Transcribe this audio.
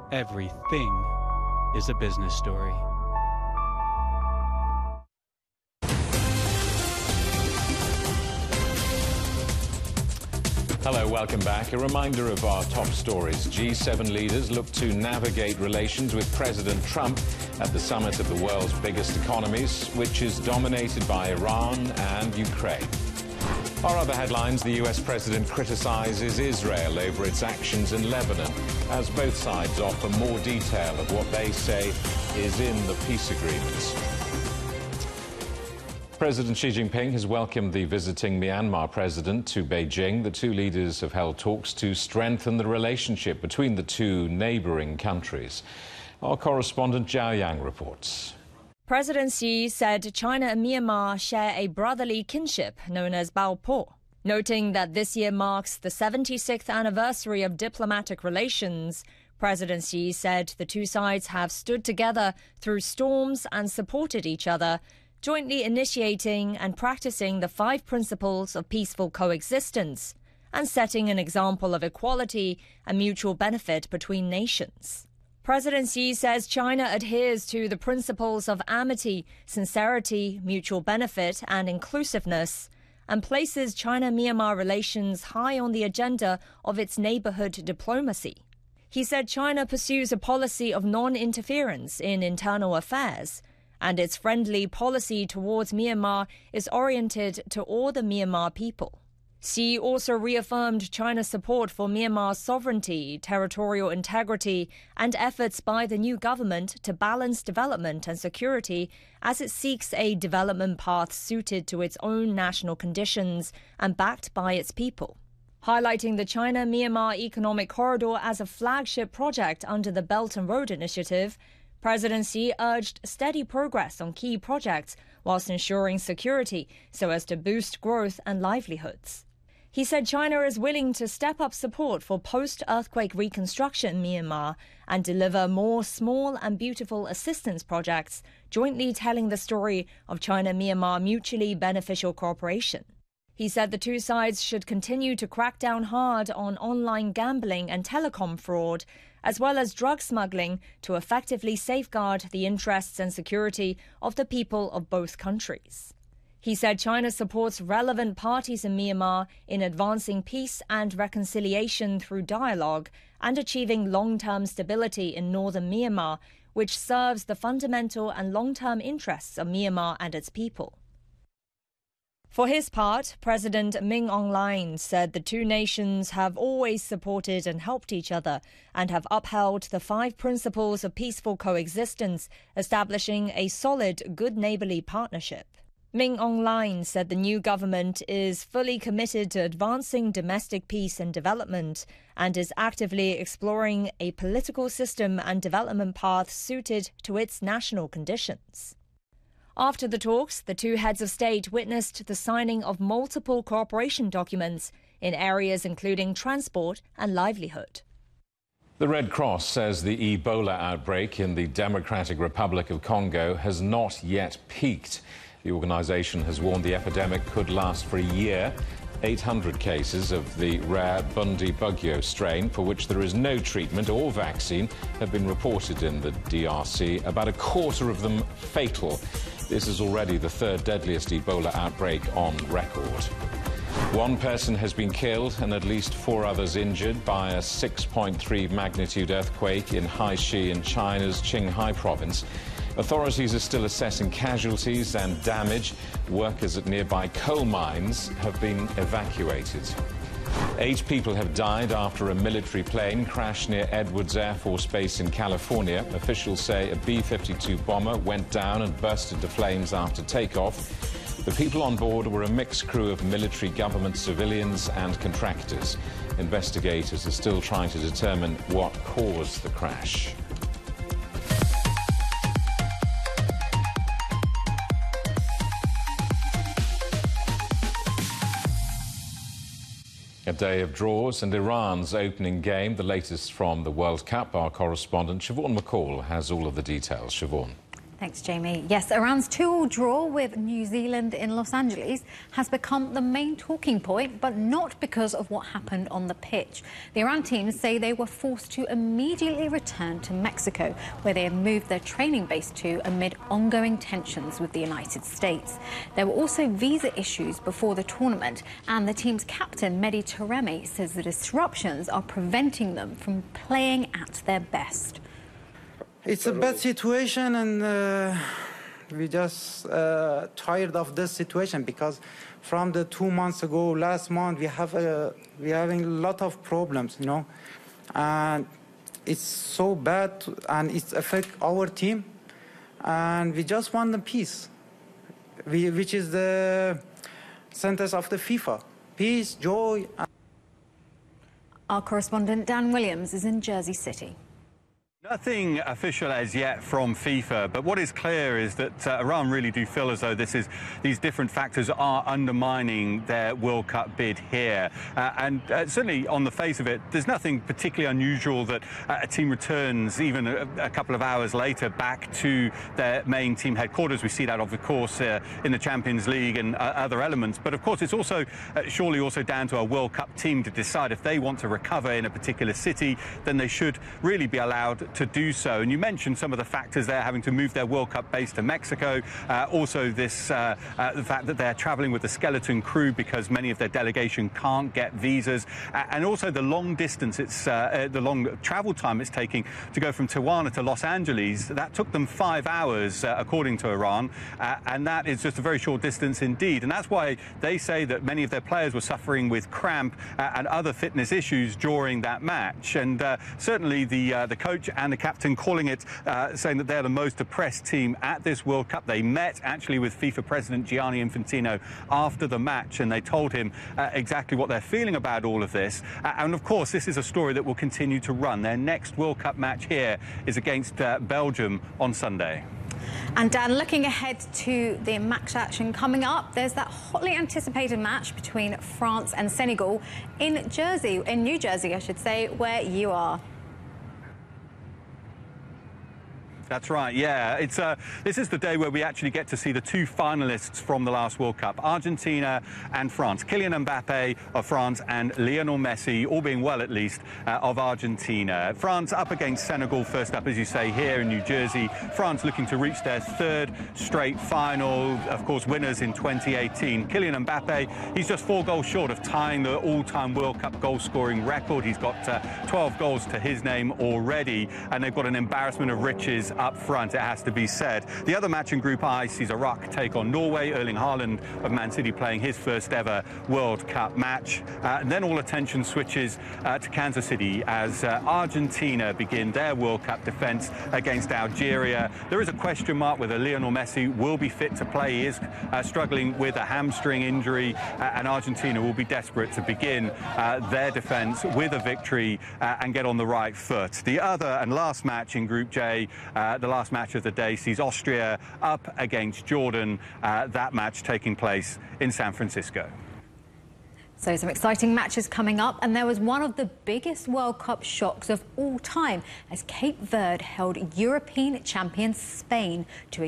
Everything is a business story. Hello, welcome back. A reminder of our top stories. G7 leaders look to navigate relations with President Trump at the summit of the world's biggest economies, which is dominated by Iran and Ukraine. Our other headlines: the US president criticizes Israel over its actions in Lebanon, as both sides offer more detail of what they say is in the peace agreements. President Xi Jinping has welcomed the visiting Myanmar president to Beijing. The two leaders have held talks to strengthen the relationship between the two neighboring countries. Our correspondent Zhao Yang reports. President Xi said China and Myanmar share a brotherly kinship known as Bao Po, noting that this year marks the 76th anniversary of diplomatic relations. President Xi said the two sides have stood together through storms and supported each other, jointly initiating and practicing the 5 principles of peaceful coexistence and setting an example of equality and mutual benefit between nations. President Xi says China adheres to the principles of amity, sincerity, mutual benefit and inclusiveness, and places China-Myanmar relations high on the agenda of its neighborhood diplomacy. He said China pursues a policy of non-interference in internal affairs, and its friendly policy towards Myanmar is oriented to all the Myanmar people. Xi also reaffirmed China's support for Myanmar's sovereignty, territorial integrity, and efforts by the new government to balance development and security as it seeks a development path suited to its own national conditions and backed by its people. Highlighting the China-Myanmar Economic Corridor as a flagship project under the Belt and Road Initiative, President Xi urged steady progress on key projects whilst ensuring security so as to boost growth and livelihoods. He said China is willing to step up support for post-earthquake reconstruction in Myanmar and deliver more small and beautiful assistance projects, jointly telling the story of China-Myanmar mutually beneficial cooperation. He said the two sides should continue to crack down hard on online gambling and telecom fraud, as well as drug smuggling, to effectively safeguard the interests and security of the people of both countries. He said China supports relevant parties in Myanmar in advancing peace and reconciliation through dialogue and achieving long-term stability in northern Myanmar, which serves the fundamental and long-term interests of Myanmar and its people. For his part, President Min Aung Hlaing said the two nations have always supported and helped each other and have upheld the 5 principles of peaceful coexistence, establishing a solid, good neighbourly partnership. Min Aung Hlaing said the new government is fully committed to advancing domestic peace and development and is actively exploring a political system and development path suited to its national conditions. After the talks, the two heads of state witnessed the signing of multiple cooperation documents in areas including transport and livelihood. The Red Cross says the Ebola outbreak in the Democratic Republic of Congo has not yet peaked. The organisation has warned the epidemic could last for a year. 800 cases of the rare Bundibugyo strain, for which there is no treatment or vaccine, have been reported in the DRC, about a quarter of them fatal. This is already the 3rd deadliest Ebola outbreak on record. 1 person has been killed and at least 4 others injured by a 6.3 magnitude earthquake in Haishi in China's Qinghai province. Authorities are still assessing casualties and damage. Workers at nearby coal mines have been evacuated. 8 people have died after a military plane crashed near Edwards Air Force Base in California. Officials say a B-52 bomber went down and burst into flames after takeoff. The people on board were a mixed crew of military, government, civilians and contractors. Investigators are still trying to determine what caused the crash. A day of draws and Iran's opening game, the latest from the World Cup. Our correspondent Siobhan McCall has all of the details. Siobhan. Thanks, Jamie. Yes, Iran's 2-2 draw with New Zealand in Los Angeles has become the main talking point, but not because of what happened on the pitch. The Iran team say they were forced to immediately return to Mexico, where they have moved their training base to amid ongoing tensions with the United States. There were also visa issues before the tournament, and the team's captain, Mehdi Taremi, says the disruptions are preventing them from playing at their best. It's a bad situation, and we just tired of this situation because from the 2 months ago, last month, we're having a lot of problems, you know, and it's so bad, and it affects our team, and we just want the peace, which is the sentence of the FIFA: peace, joy. Our correspondent Dan Williams is in Jersey City. Nothing official as yet from FIFA, but what is clear is that Iran really do feel as though these different factors are undermining their World Cup bid here. And certainly on the face of it, there's nothing particularly unusual that a team returns even a couple of hours later back to their main team headquarters. We see that, of course, in the Champions League and other elements. But of course, it's also surely also down to a World Cup team to decide if they want to recover in a particular city, then they should really be allowed to do so. And you mentioned some of the factors there, having to move their World Cup base to Mexico. Also the fact that they're traveling with a skeleton crew because many of their delegation can't get visas. And also the long distance, the long travel time it's taking to go from Tijuana to Los Angeles. That took them 5 hours, according to Iran. And that is just a very short distance indeed. And that's why they say that many of their players were suffering with cramp and other fitness issues during that match. And certainly the coach and the captain calling it, saying that they're the most depressed team at this World Cup. They met actually with FIFA President Gianni Infantino after the match, and they told him exactly what they're feeling about all of this. And of course, this is a story that will continue to run. Their next World Cup match here is against Belgium on Sunday. And Dan, looking ahead to the match action coming up, there's that hotly anticipated match between France and Senegal in New Jersey, I should say, where you are. That's right, yeah. This is the day where we actually get to see the two finalists from the last World Cup, Argentina and France. Kylian Mbappe of France and Lionel Messi, all being well at least, of Argentina. France up against Senegal, first up, as you say, here in New Jersey. France looking to reach their third straight final, of course, winners in 2018. Kylian Mbappe, he's just 4 goals short of tying the all-time World Cup goal-scoring record. He's got 12 goals to his name already, and they've got an embarrassment of riches up front, it has to be said. The other match in Group I sees Iraq take on Norway. Erling Haaland of Man City playing his first ever World Cup match. And then all attention switches to Kansas City as Argentina begin their World Cup defence against Algeria. There is a question mark whether Lionel Messi will be fit to play. He is struggling with a hamstring injury, and Argentina will be desperate to begin their defence with a victory and get on the right foot. The other and last match in Group J, the last match of the day, sees Austria up against Jordan, that match taking place in San Francisco. So some exciting matches coming up, and there was one of the biggest World Cup shocks of all time as Cape Verde held European champions Spain to a